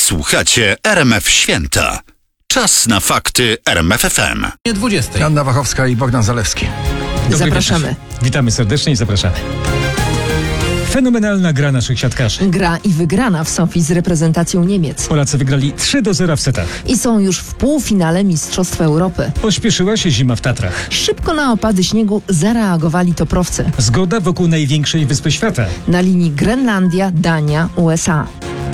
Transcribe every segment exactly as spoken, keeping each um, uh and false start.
Słuchacie R M F Święta. Czas na fakty R M F F M. dwudziestej. Anna Wachowska i Bogdan Zalewski. Dobry Zapraszamy. wieczór. Witamy serdecznie i zapraszamy. Fenomenalna gra naszych siatkarzy. Gra i wygrana w Sofii z reprezentacją Niemiec. Polacy wygrali trzy do zera w setach. I są już w półfinale Mistrzostw Europy. Pośpieszyła się zima w Tatrach. Szybko na opady śniegu zareagowali toprowcy. Zgoda wokół największej wyspy świata. Na linii Grenlandia, Dania, U S A.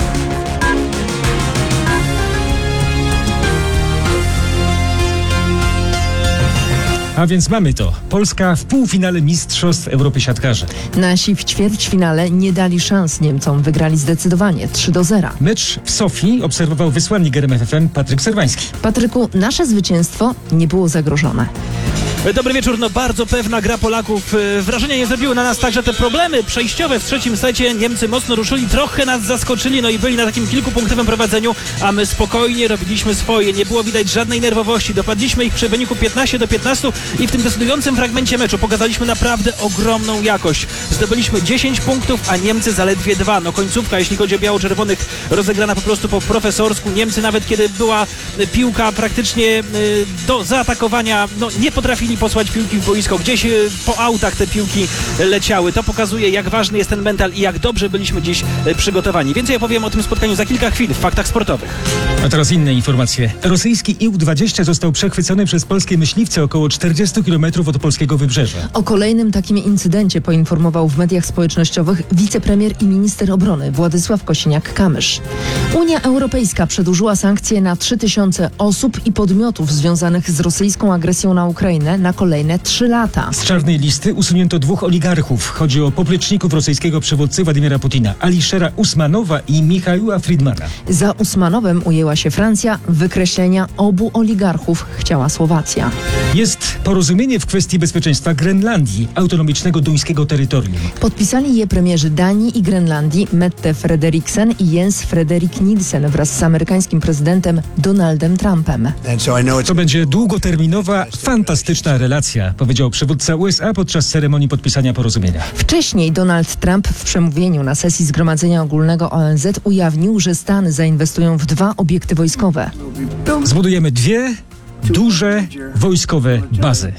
A więc mamy to. Polska w półfinale Mistrzostw Europy siatkarzy. Nasi w ćwierćfinale nie dali szans Niemcom. Wygrali zdecydowanie trzy do zera. Mecz w Sofii obserwował wysłannik R M F F M Patryk Serwański. Patryku, nasze zwycięstwo nie było zagrożone. Dobry wieczór, no bardzo pewna gra Polaków. Wrażenia nie zrobiły na nas także te problemy przejściowe w trzecim secie. Niemcy mocno ruszyli, trochę nas zaskoczyli, no i byli na takim kilkupunktowym prowadzeniu, a my spokojnie robiliśmy swoje. Nie było widać żadnej nerwowości. Dopadliśmy ich przy wyniku piętnaście do piętnastu i w tym decydującym fragmencie meczu pokazaliśmy naprawdę ogromną jakość. Zdobyliśmy dziesięć punktów, a Niemcy zaledwie dwa. No końcówka, jeśli chodzi o biało-czerwonych, rozegrana po prostu po profesorsku. Niemcy nawet kiedy była piłka praktycznie do zaatakowania, no nie potrafili posłać piłki w boisko. Gdzieś po autach te piłki leciały. To pokazuje, jak ważny jest ten mental i jak dobrze byliśmy dziś przygotowani. Więcej opowiem o tym spotkaniu za kilka chwil w Faktach Sportowych. A teraz inne informacje. Rosyjski I U dwadzieścia został przechwycony przez polskie myśliwce około czterdziestu kilometrów od polskiego wybrzeża. O kolejnym takim incydencie poinformował w mediach społecznościowych wicepremier i minister obrony Władysław Kosiniak-Kamysz. Unia Europejska przedłużyła sankcje na trzy tysiące osób i podmiotów związanych z rosyjską agresją na Ukrainę na kolejne trzy lata. Z czarnej listy usunięto dwóch oligarchów. Chodzi o popleczników rosyjskiego przywódcy Władimira Putina, Aliszera Usmanowa i Michaiła Friedmana. Za Usmanowem ujęła się Francja. Wykreślenia obu oligarchów chciała Słowacja. Jest porozumienie w kwestii bezpieczeństwa Grenlandii, autonomicznego duńskiego terytorium. Podpisali je premierzy Danii i Grenlandii Mette Frederiksen i Jens Frederik Nielsen wraz z amerykańskim prezydentem Donaldem Trumpem. To będzie długoterminowa, fantastyczna relacja, powiedział przywódca U S A podczas ceremonii podpisania porozumienia. Wcześniej Donald Trump w przemówieniu na sesji Zgromadzenia Ogólnego O N Z ujawnił, że Stany zainwestują w dwa obiekty wojskowe. Zbudujemy dwie duże wojskowe bazy.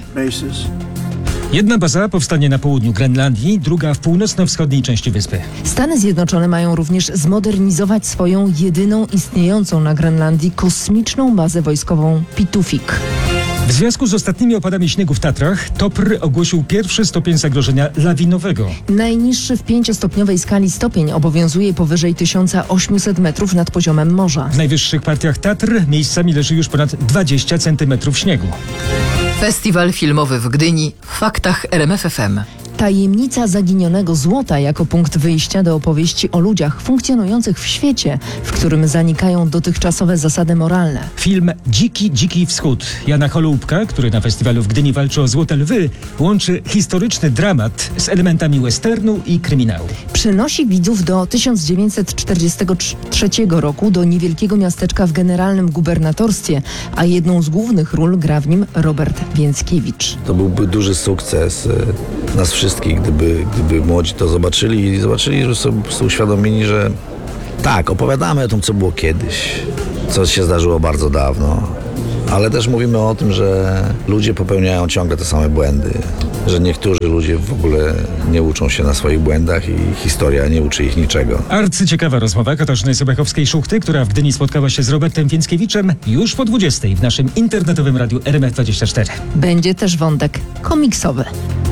Jedna baza powstanie na południu Grenlandii, druga w północno-wschodniej części wyspy. Stany Zjednoczone mają również zmodernizować swoją jedyną istniejącą na Grenlandii kosmiczną bazę wojskową Pitufik. W związku z ostatnimi opadami śniegu w Tatrach T O P R ogłosił pierwszy stopień zagrożenia lawinowego. Najniższy w pięciostopniowej skali stopień obowiązuje powyżej tysiąc osiemset metrów nad poziomem morza. W najwyższych partiach Tatr miejscami leży już ponad dwadzieścia centymetrów śniegu. Festiwal filmowy w Gdyni w Faktach R M F F M. Tajemnica zaginionego złota jako punkt wyjścia do opowieści o ludziach funkcjonujących w świecie, w którym zanikają dotychczasowe zasady moralne. Film Dziki, Dziki Wschód Jana Holubka, który na festiwalu w Gdyni walczy o Złote Lwy, łączy historyczny dramat z elementami westernu i kryminału. Przenosi widzów do tysiąc dziewięćset czterdziestego trzeciego roku do niewielkiego miasteczka w generalnym gubernatorstwie, a jedną z głównych ról gra w nim Robert Więckiewicz. To byłby duży sukces nas wszystkich, gdyby, gdyby młodzi to zobaczyli i zobaczyli, że są po prostu uświadomieni, że tak, opowiadamy o tym, co było kiedyś, co się zdarzyło bardzo dawno, ale też mówimy o tym, że ludzie popełniają ciągle te same błędy, że niektórzy ludzie w ogóle nie uczą się na swoich błędach i historia nie uczy ich niczego. Arcyciekawa rozmowa Katarzyny Sobechowskiej-Szuchty, która w Gdyni spotkała się z Robertem Więckiewiczem już po dwudziestej w naszym internetowym radiu R M F dwadzieścia cztery. Będzie też wątek komiksowy.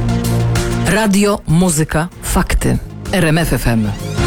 Radio, muzyka, fakty. R M F F M.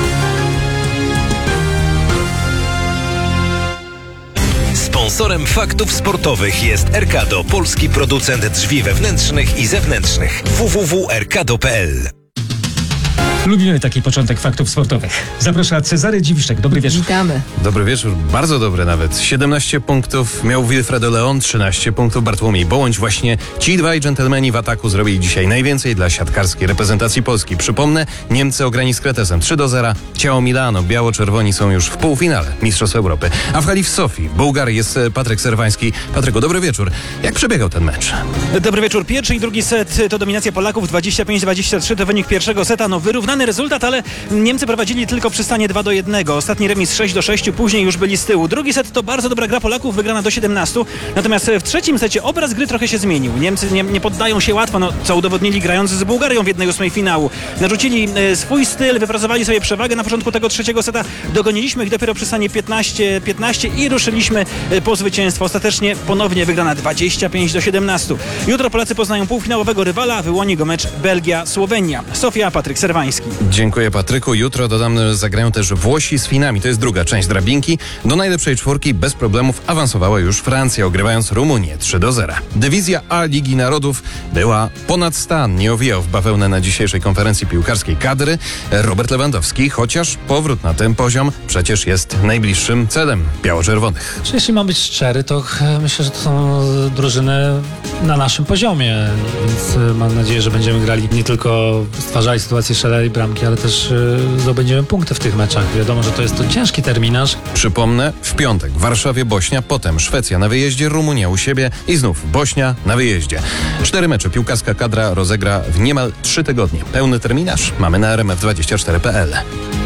Sponsorem Faktów Sportowych jest Erkado, polski producent drzwi wewnętrznych i zewnętrznych. w w w kropka erkado kropka p l. Lubimy taki początek Faktów Sportowych. Zaprasza Cezary Dziwiszek. Dobry wieczór. Witamy. Dobry wieczór, bardzo dobry nawet. siedemnaście punktów miał Wilfredo Leon, trzynaście punktów Bartłomiej Bołądź. Właśnie ci dwaj dżentelmeni w ataku zrobili dzisiaj najwięcej dla siatkarskiej reprezentacji Polski. Przypomnę, Niemcy ograni z Kretesem trzy do zera. Ciało Milano, biało-czerwoni są już w półfinale Mistrzostw Europy. A w hali w Sofii Bułgar jest Patryk Serwański. Patryku, dobry wieczór. Jak przebiegał ten mecz? Dobry wieczór. Pierwszy i drugi set to dominacja Polaków. dwadzieścia pięć dwadzieścia trzy to wynik pierwszego seta. No wyrównany wyrównany rezultat, ale Niemcy prowadzili tylko przy stanie dwa do jednego. Ostatni remis sześć do sześciu, później już byli z tyłu. Drugi set to bardzo dobra gra Polaków, wygrana do siedemnastu. Natomiast w trzecim secie obraz gry trochę się zmienił. Niemcy nie, nie poddają się łatwo, no, co udowodnili grając z Bułgarią w jednej ósmej finału. Narzucili e, swój styl, wypracowali sobie przewagę na początku tego trzeciego seta. Dogoniliśmy ich dopiero przy stanie piętnaście piętnaście i ruszyliśmy e, po zwycięstwo. Ostatecznie ponownie wygrana dwadzieścia pięć do siedemnastu. Jutro Polacy poznają półfinałowego rywala, wyłoni go mecz Belgia-Słowenia. Sofia, Patryk Serwański. Dziękuję, Patryku. Jutro, dodam, zagrają też Włosi z Finami. To jest druga część drabinki. Do najlepszej czwórki bez problemów awansowała już Francja, ogrywając Rumunię trzy do zera. Dywizja A Ligi Narodów była ponad stan. Nie owijał w bawełnę na dzisiejszej konferencji piłkarskiej kadry Robert Lewandowski, chociaż powrót na ten poziom przecież jest najbliższym celem biało-czerwonych. Czy jeśli mam być szczery, to myślę, że to są drużyny na naszym poziomie, więc mam nadzieję, że będziemy grali nie tylko stwarzali sytuację, strzelali bramki, ale też zdobędziemy punkty w tych meczach. Wiadomo, że to jest to ciężki terminarz. Przypomnę, w piątek w Warszawie Bośnia, potem Szwecja na wyjeździe, Rumunia u siebie i znów Bośnia na wyjeździe. Cztery mecze piłkarska kadra rozegra w niemal trzy tygodnie. Pełny terminarz mamy na r m f dwadzieścia cztery kropka p l.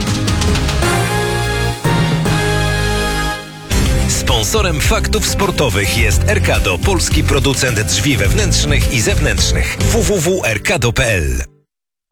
Sponsorem faktów sportowych jest Erkado, polski producent drzwi wewnętrznych i zewnętrznych. w w w kropka erkado kropka p l